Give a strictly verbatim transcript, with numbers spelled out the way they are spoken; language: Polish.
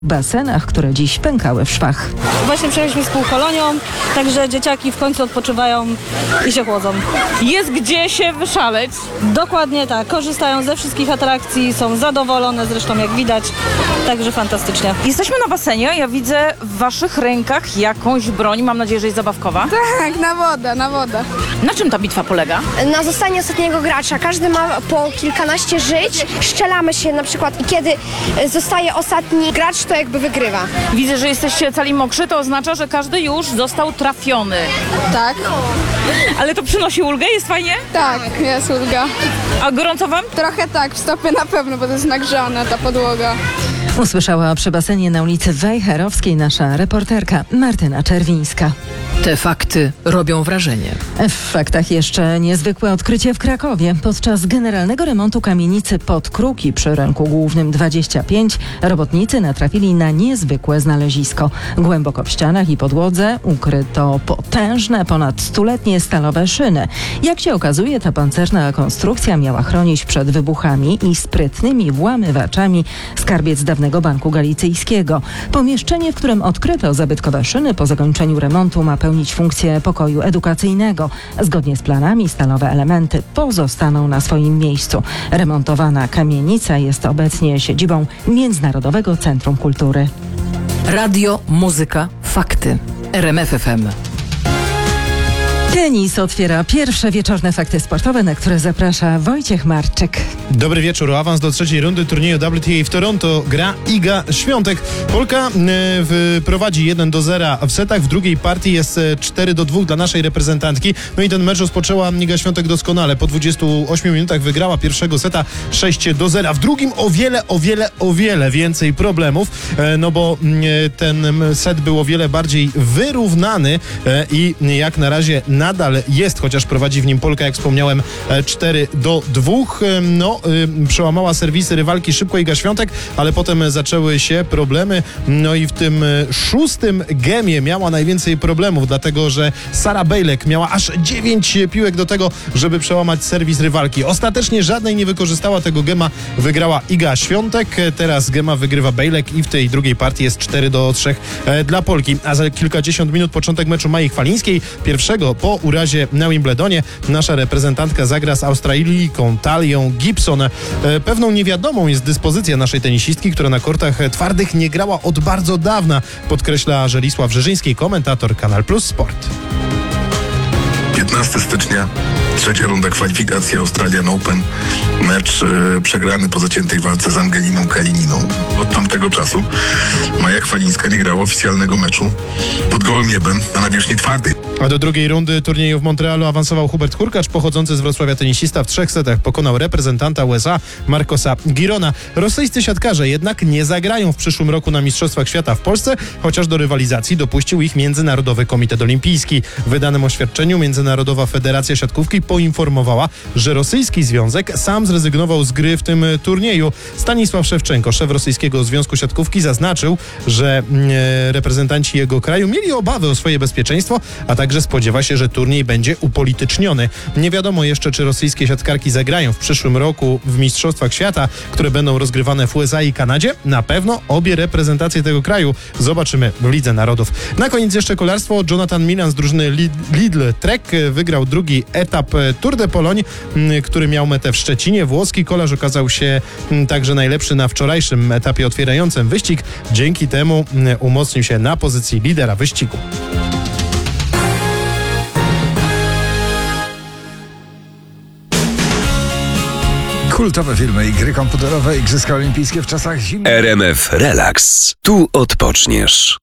basenach, które dziś pękały w szwach. Właśnie przyjechaliśmy z półkolonią, także dzieciaki w końcu odpoczywają i się chłodzą. Jest gdzie się wyszaleć. Dokładnie tak, korzystają ze wszystkich atrakcji, są zadowolone zresztą jak widać, także fantastycznie. Jesteśmy na basenie, ja widzę w waszych rękach jakąś broń, mam nadzieję, że jest zabawkowa. Tak, na wodę, na wodę. Na czym ta bitwa polega? Na zostanie ostatniego gracza. Każdy ma po kilkanaście żyć. Strzelamy się na przykład i kiedy zostaje ostatni gracz, to jakby wygrywa. Widzę, że jesteście cali mokrzy, to oznacza, że każdy już został trafiony. Tak, Ale to przynosi ulgę, jest fajnie? tak, jest ulga. A gorąco wam? Trochę tak, w stopie na pewno, bo to jest nagrzana ta podłoga. Usłyszała przy basenie na ulicy Wejherowskiej nasza reporterka Martyna Czerwińska. Te fakty robią wrażenie. W faktach jeszcze niezwykłe odkrycie w Krakowie. Podczas generalnego remontu kamienicy Podkruki przy rynku głównym dwadzieścia pięć robotnicy natrafili na niezwykłe znalezisko. Głęboko w ścianach i podłodze ukryto potężne, ponad stuletnie stalowe szyny. Jak się okazuje, ta pancerna konstrukcja miała chronić przed wybuchami i sprytnymi włamywaczami skarbiec dawnego Banku Galicyjskiego. Pomieszczenie, w którym odkryto zabytkowe szyny po zakończeniu remontu, ma pełnić funkcję pokoju edukacyjnego. Zgodnie z planami stalowe elementy pozostaną na swoim miejscu. Remontowana kamienica jest obecnie siedzibą Międzynarodowego Centrum Kultury. Radio, muzyka, fakty. R M F F M. Tenis otwiera pierwsze wieczorne fakty sportowe, na które zaprasza Wojciech Marczyk. Dobry wieczór. O awans do trzeciej rundy turnieju W T A w Toronto gra Iga Świątek. Polka y, w, prowadzi jeden do zera w setach. W drugiej partii jest cztery do dwóch dla naszej reprezentantki. No i ten mecz rozpoczęła Iga Świątek doskonale. Po dwudziestu ośmiu minutach wygrała pierwszego seta sześć do zera. W drugim o wiele, o wiele, o wiele więcej problemów. E, no bo y, ten set był o wiele bardziej wyrównany e, i jak na razie nadal jest, chociaż prowadzi w nim Polka, jak wspomniałem, cztery do dwóch. No, y, przełamała serwisy rywalki szybko Iga Świątek, ale potem zaczęły się problemy. No i w tym szóstym gemie miała najwięcej problemów, dlatego że Sara Bejlek miała aż dziewięć piłek do tego, żeby przełamać serwis rywalki. Ostatecznie żadnej nie wykorzystała tego gema, wygrała Iga Świątek. Teraz gema wygrywa Bejlek i w tej drugiej partii jest cztery do trzech dla Polki. A za kilkadziesiąt minut początek meczu Mai Chwalińskiej, pierwszego po urazie na Wimbledonie. Nasza reprezentantka zagra z Australijką Talią Gibson. Pewną niewiadomą jest dyspozycja naszej tenisistki, która na kortach twardych nie grała od bardzo dawna, podkreśla Żelisław Rzeżyński, komentator Kanal Plus Sport. piętnastego stycznia, trzecia runda kwalifikacji Australian Open. Mecz e, przegrany po zaciętej walce z Angeliną Kalininą. Od tamtego czasu Maja Chwalińska nie grała oficjalnego meczu pod gołym niebem na nawierzchni twardej. A do drugiej rundy turnieju w Montrealu awansował Hubert Hurkacz, pochodzący z Wrocławia tenisista. W trzech setach pokonał reprezentanta U S A Marcosa Girona. Rosyjscy siatkarze jednak nie zagrają w przyszłym roku na Mistrzostwach Świata w Polsce, chociaż do rywalizacji dopuścił ich Międzynarodowy Komitet Olimpijski. W wydanym oświadczeniu Międzynarodowa Federacja Siatkówki poinformowała, że rosyjski związek sam zrezygnował z gry w tym turnieju. Stanisław Szewczenko, szef Rosyjskiego Związku Siatkówki, zaznaczył, że e, reprezentanci jego kraju mieli obawy o swoje bezpieczeństwo, a także spodziewa się, że turniej będzie upolityczniony. Nie wiadomo jeszcze, czy rosyjskie siatkarki zagrają w przyszłym roku w Mistrzostwach Świata, które będą rozgrywane w U S A i Kanadzie. Na pewno obie reprezentacje tego kraju zobaczymy w Lidze Narodów. Na koniec jeszcze kolarstwo. Jonathan Milan z drużyny Lidl Trek wygrał drugi etap Tour de Pologne, który miał metę w Szczecinie. Włoski kolarz okazał się także najlepszy na wczorajszym etapie otwierającym wyścig. Dzięki temu umocnił się na pozycji lidera wyścigu. Kultowe filmy i gry komputerowe, Igrzyska Olimpijskie w czasach zimnych. R M F Relax. Tu odpoczniesz.